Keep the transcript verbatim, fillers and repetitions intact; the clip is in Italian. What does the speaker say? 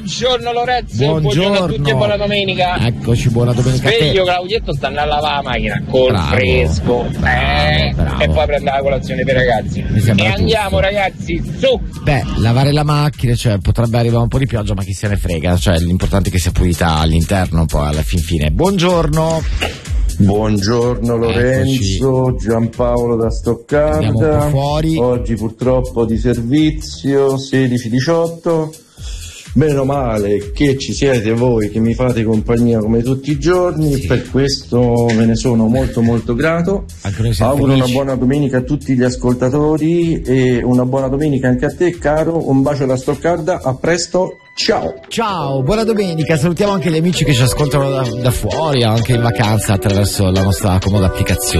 Buongiorno Lorenzo, buongiorno. buongiorno a tutti e buona domenica. Eccoci, buona domenica. Sveglio, Claudietto sta andando a lavare la macchina col bravo, fresco. Bravo, eh, bravo. E poi prende la colazione per i ragazzi. Mi sembra e giusto. andiamo ragazzi, su! Beh, lavare la macchina, cioè potrebbe arrivare un po' di pioggia, ma chi se ne frega, cioè l'importante è che sia pulita all'interno poi alla fin fine. Buongiorno. Buongiorno Lorenzo, eccoci. Giampaolo da Stoccarda. Andiamo un po' fuori. Oggi purtroppo di servizio sedici diciotto. Meno male che ci siete voi che mi fate compagnia come tutti i giorni, sì. Per questo ve ne sono molto molto grato. Auguro una buona domenica a tutti gli ascoltatori e una buona domenica anche a te caro, un bacio da Stoccarda, a presto, ciao! Ciao, buona domenica, salutiamo anche gli amici che ci ascoltano da, da fuori, anche in vacanza attraverso la nostra comoda applicazione.